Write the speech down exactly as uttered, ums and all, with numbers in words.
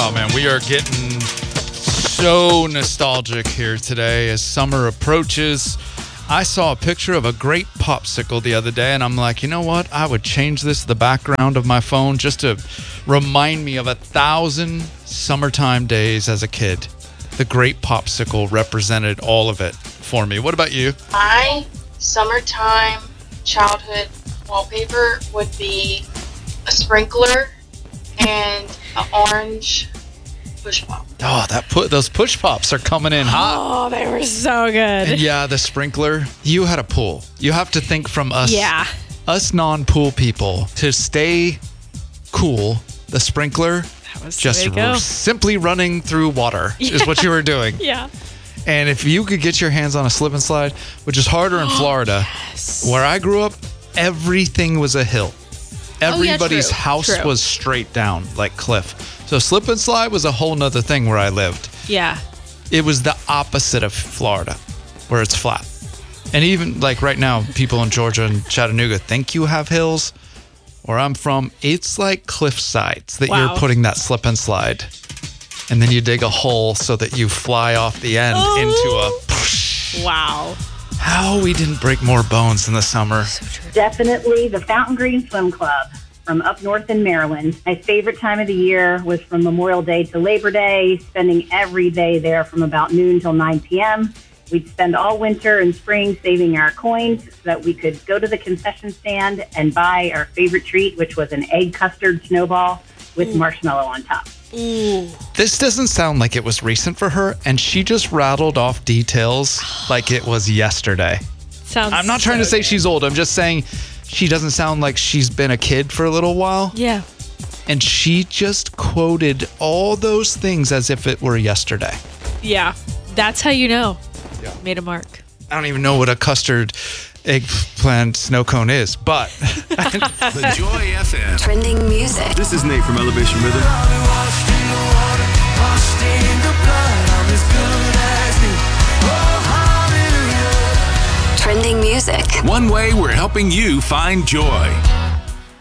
Oh, man, we are getting so nostalgic here today as summer approaches. I saw a picture of a grape popsicle the other day, and I'm like, you know what? I would change this to the background of my phone just to remind me of a thousand summertime days as a kid. The grape popsicle represented all of it for me. What about you? My summertime childhood wallpaper would be a sprinkler and an orange push pop. Oh, that put those push pops are coming in hot. Oh, they were so good. And yeah, the sprinkler. You had a pool. You have to think from us, Yeah. us non-pool people, to stay cool. The sprinkler That was the just way to go. r- simply running through water is what you were doing. Yeah. And if you could get your hands on a slip and slide, which is harder in Florida, where I grew up, everything was a hill. Everybody's true, house true. was straight down like cliff. So slip and slide was a whole nother thing where I lived. Yeah. It was the opposite of Florida, where it's flat. And even like right now, people in Georgia and Chattanooga think you have hills. Where I'm from, it's like cliff sides that Wow. you're putting that slip and slide. And then you dig a hole so that you fly off the end Oh. into a... Wow. How we didn't break more bones in the summer. Definitely the Fountain Green Swim Club from up north in Maryland. My favorite time of the year was from Memorial Day to Labor Day, spending every day there from about noon till nine p.m. We'd spend all winter and spring saving our coins so that we could go to the concession stand and buy our favorite treat, which was an egg custard snowball with marshmallow on top. Ooh. This doesn't sound like it was recent for her, and she just rattled off details like it was yesterday. Sounds I'm not trying so to say good. she's old. I'm just saying she doesn't sound like she's been a kid for a little while. Yeah. And she just quoted all those things as if it were yesterday. Yeah. That's how you know. Yeah. Made a mark. I don't even know what a custard eggplant snow cone is, but The Joy F M. Trending music. This is Nate from Elevation Rhythm. Trending music. One way we're helping you find joy.